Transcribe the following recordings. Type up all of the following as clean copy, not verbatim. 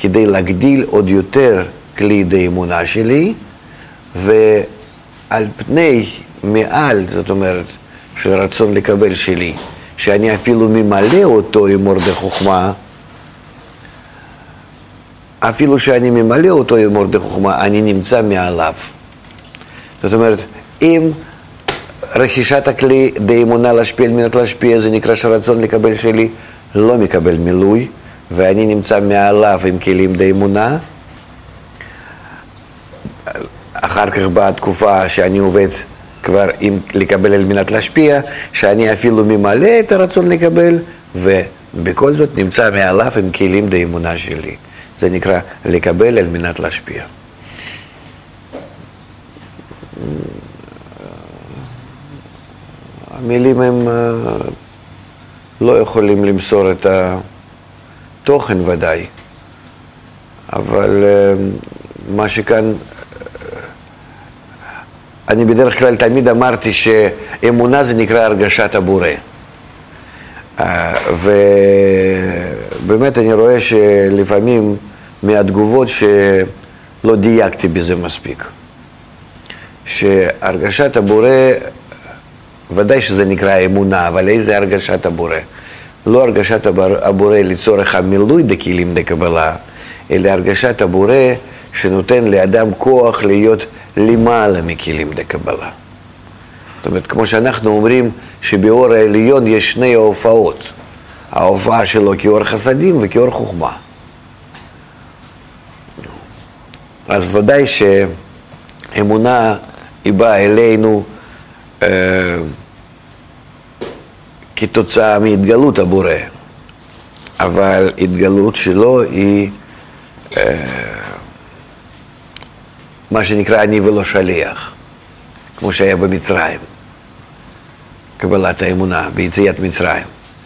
כדי להגדיל עוד יותר כלי האמונה שלי, ועל פני מעל, זאת אומרת, של רצון לקבל שלי, שאני אפילו ממלא אותו עם אור דחוכמה, אפילו שאני ממלא אותו עם אור דחוכמה, אני נמצא מעליו. זאת אומרת, אם רכישת הכלי האמונה להשפיע על מנת להשפיע, זה נקרא שרצון לקבל שלי לא מקבל מילוי, ואני נמצא מעליו עם כלים האמונה, אחר כך באה תקופה שאני עובד כבר עם לקבל על מנת להשפיע, שאני אפילו ממלא את הרצון לקבל, ובכל זאת נמצא מעליו עם כלים האמונה שלי. זה נקרא לקבל על מנת להשפיע. המילים הם לא יכולים למסור את התוכן ודאי, אבל מה שכאן, אני בדרך כלל תמיד אמרתי שאמונה זה נקרא הרגשת הבורא. ובאמת אני רואה שלפעמים מהתגובות שלא דייקתי בזה מספיק. שהרגשת הבורא, ודאי שזה נקרא אמונה, אבל איזה הרגשת הבורא? לא הרגשת הבורא לצורך המילוי דקלים דקבלה, אלא הרגשת הבורא שנותן לאדם כוח להיות למעלה מכלים דקבלה. זאת אומרת, כמו שאנחנו אומרים שבאור העליון יש שני ההופעות. ההופעה שלו כאור חסדים וכאור חוכמה. אז ודאי שאמונה היא באה אלינו כתוצאה מהתגלות הבורא. אבל התגלות שלו היא מה שנקרא אני ולא שליח, כמו שהיה במצרים, קבלת האמונה, ביציאת מצרים.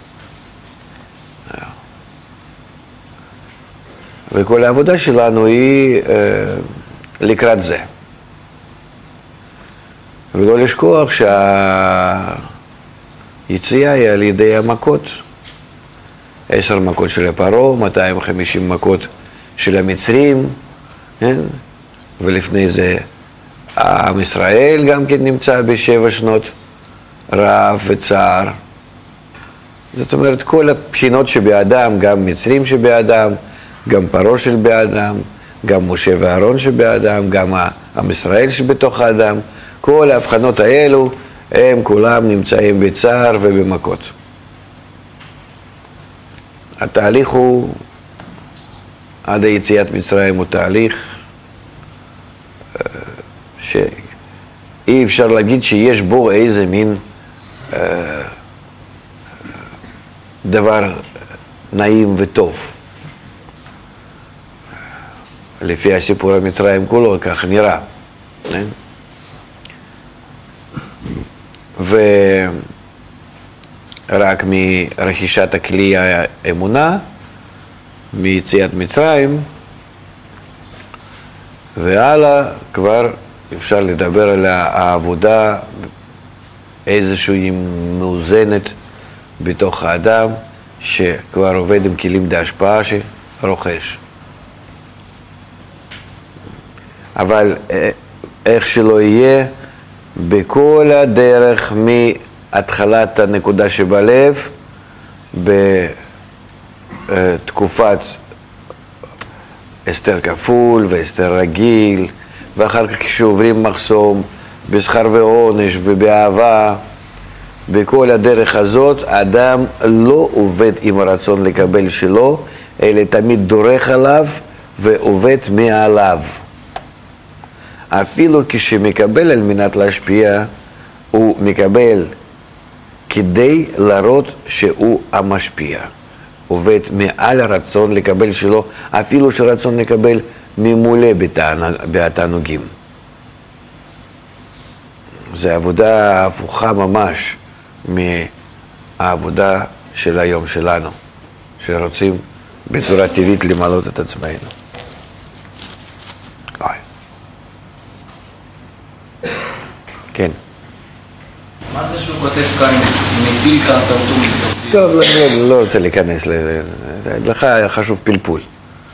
וכל העבודה שלנו היא לקראת זה. ולא לשכוח שהיציאה היא על ידי המכות. 10 מכות של הפרעה, 250 מכות של המצרים, כן? ולפני זה עם ישראל גם כן נמצא ב7 שנות רעב וצער. זאת אומרת, כל הבחינות שבאדם, גם מצרים שבאדם, גם פרעה של באדם, גם משה ואהרון שבאדם, גם עם ישראל שבתוך האדם, כל ההבחנות האלו, הם כולם נמצאים בצער ובמכות. התהליך הוא, עד היציאת מצרים הוא תהליך שאי אפשר להגיד שיש בו איזה מין דבר נעים וטוב. לפי הסיפור המצרים כולו, כך נראה. ורק מרכישת הכלי האמונה, מיציאת מצרים, והלאה כבר אפשר לדבר על העבודה איזושהי מאוזנת בתוך האדם, שכבר עובד עם כלים להשפעה שרוכש. אבל איך שלא יהיה, בכל הדרך מהתחלת הנקודה שבלב, בתקופת אסתר כפול ואסתר רגיל, ואחר כך כשעוברים מחסום בשכר ועונש ובאהבה, בכל הדרך הזאת האדם לא עובד עם הרצון לקבל שלו, אלא תמיד דורך עליו ועובד מעליו. אפילו כשמקבל על מנת להשפיע, הוא מקבל כדי להראות שהוא המשפיע. עובד מעל הרצון לקבל שלו, אפילו שרצון לקבל ממולא בתענוגים. זו עבודה הפוכה ממש מהעבודה של היום שלנו, שרוצים בצורה טבעית למלות את עצמנו. כן. מה זה שהוא כותב כאן, מטיל כאן תרתום? טוב, לא רוצה להיכנס, לך חשוב פלפול.